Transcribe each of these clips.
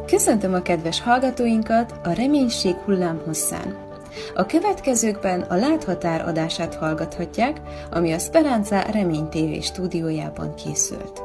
Köszöntöm a kedves hallgatóinkat a Reménység hullámhosszán. A következőkben a Láthatár adását hallgathatják, ami a Speranza Remény TV stúdiójában készült.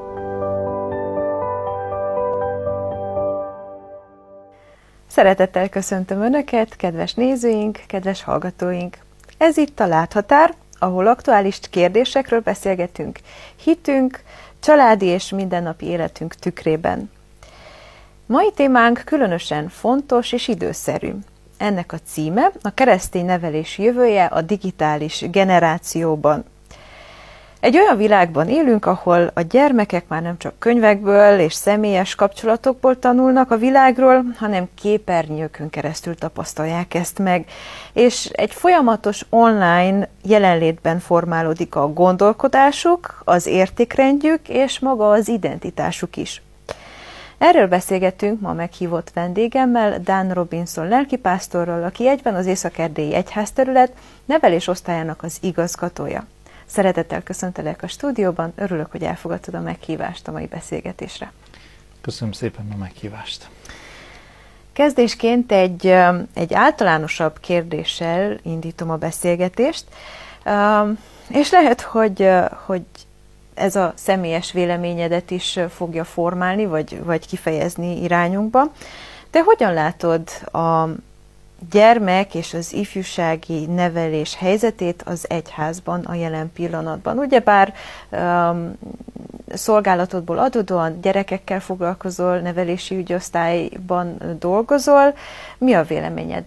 Szeretettel köszöntöm Önöket, kedves nézőink, kedves hallgatóink! Ez itt a Láthatár, ahol aktuális kérdésekről beszélgetünk hitünk, családi és mindennapi életünk tükrében. Mai témánk különösen fontos és időszerű. Ennek a címe a keresztény nevelés jövője a digitális generációban. Egy olyan világban élünk, ahol a gyermekek már nem csak könyvekből és személyes kapcsolatokból tanulnak a világról, hanem képernyőkön keresztül tapasztalják ezt meg, és egy folyamatos online jelenlétben formálódik a gondolkodásuk, az értékrendjük és maga az identitásuk is. Erről beszélgetünk ma meghívott vendégemmel, Dan Robinson lelkipásztorral, aki egyben az Észak-erdélyi egyházterület nevelésosztályának az igazgatója. Szeretettel köszöntelek a stúdióban, örülök, hogy elfogadtad a meghívást a mai beszélgetésre. Köszönöm szépen a meghívást. Kezdésként egy általánosabb kérdéssel indítom a beszélgetést, és lehet, hogy ez a személyes véleményedet is fogja formálni, vagy kifejezni irányunkba. Te hogyan látod a gyermek és az ifjúsági nevelés helyzetét az egyházban a jelen pillanatban? Ugyebár szolgálatodból adódóan gyerekekkel foglalkozol, nevelési ügyosztályban dolgozol. Mi a véleményed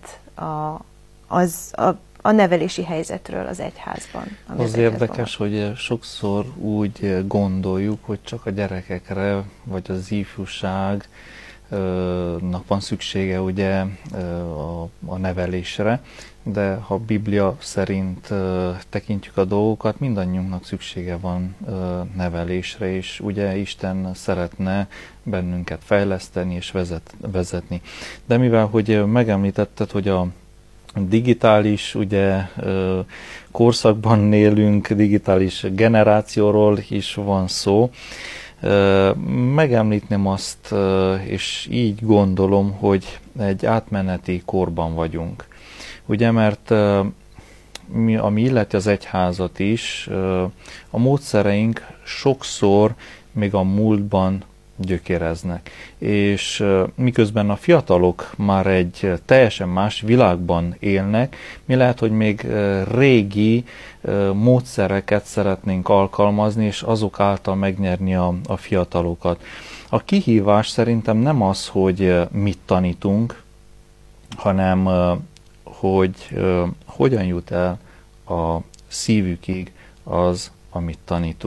a nevelési helyzetről az egyházban? Az érdekes, hogy sokszor úgy gondoljuk, hogy csak a gyerekekre, vagy az ifjúságnak van szüksége ugye a nevelésre, de ha a Biblia szerint tekintjük a dolgokat, mindannyiunknak szüksége van nevelésre, és ugye Isten szeretne bennünket fejleszteni és vezetni. De mivel, hogy megemlítetted, hogy a digitális korszakban élünk, digitális generációról is van szó. Megemlítném azt, és így gondolom, hogy egy átmeneti korban vagyunk. Ugye, mert ami illeti az egyházat is, a módszereink sokszor még a múltban gyökéreznek. És miközben a fiatalok már egy teljesen más világban élnek, mi lehet, hogy még régi módszereket szeretnénk alkalmazni, és azok által megnyerni a fiatalokat. A kihívás szerintem nem az, hogy mit tanítunk, hanem hogy hogyan jut el a szívükig az, amit tanítunk.